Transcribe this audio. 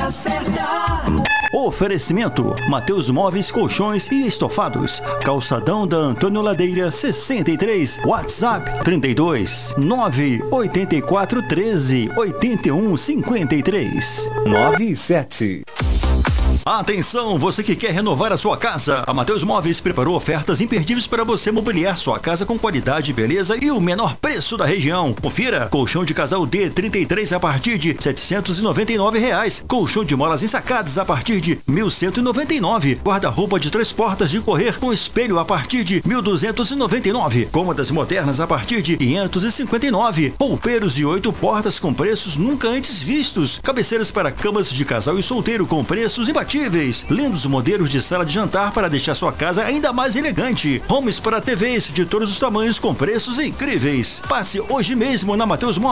hora certa. Oferecimento: Mateus Móveis, Colchões e Estofados. Calçadão da Antônio Ladeira 63. WhatsApp 32 984 13 81 53 97. Atenção, você que quer renovar a sua casa. A Mateus Móveis preparou ofertas imperdíveis para você mobiliar sua casa com qualidade, beleza e o menor preço da região. Confira: colchão de casal D33 a partir de R$ 799. Colchão de molas ensacadas a partir de R$ 1.199. Guarda-roupa de 3 portas de correr com espelho a partir de R$ 1.299. Cômodas modernas a partir de R$ 559. Roupeiros de 8 portas com preços nunca antes vistos. Cabeceiras para camas de casal e solteiro com preços imbatíveis. Lindos modelos de sala de jantar para deixar sua casa ainda mais elegante. Homes para TVs de todos os tamanhos com preços incríveis. Passe hoje mesmo na Mateus Móveis.